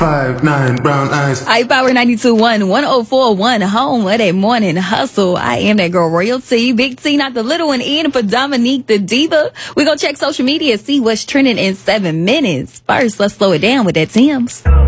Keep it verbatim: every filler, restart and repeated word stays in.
Five, nine, brown eyes. I Power ninety-two point one, one oh four point one, home of that morning hustle. I am that girl royalty. Big T, not the little one, in for Dominique the Diva. We gonna check social media, see what's trending in seven minutes. First, let's slow it down with that Tim's.